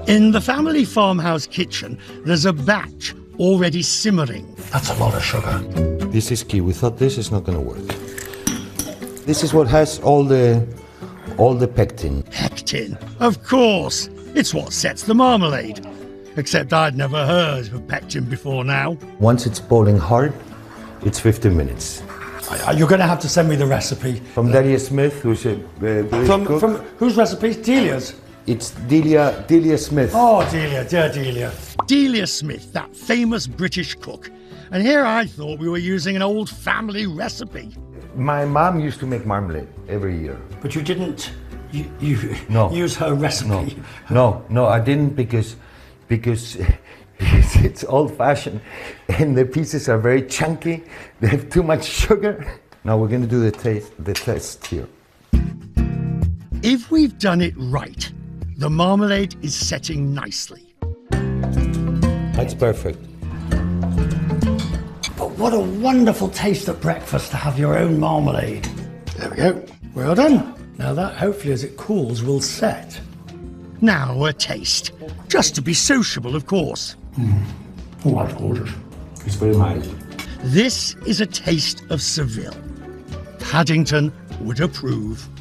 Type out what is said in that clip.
In the family farmhouse kitchen, there's a batch already simmering. That's a lot of sugar. This is key. We thought this is not going to work. This is what has all the pectin. Pectin, of course. It's what sets the marmalade. Except I'd never heard of pectin before now. Once it's boiling hard, it's 15 minutes. You're going to have to send me the recipe. From Delia Smith, who's a cook. From whose recipe? Delia's? It's Delia Smith. Oh, Delia, dear Delia. Delia Smith, that famous British cook. And here I thought we were using an old family recipe. My mom used to make marmalade every year. But you didn't No. use her recipe? No, I didn't because it's old-fashioned and the pieces are very chunky. They have too much sugar. Now we're going to do the test here. If we've done it right, the marmalade is setting nicely. That's perfect. But what a wonderful taste at breakfast to have your own marmalade. There we go. Well done. Now that, hopefully, as it cools, will set. Now a taste. Just to be sociable, of course. Oh, that's gorgeous. It's very mild. This is a taste of Seville. Paddington would approve.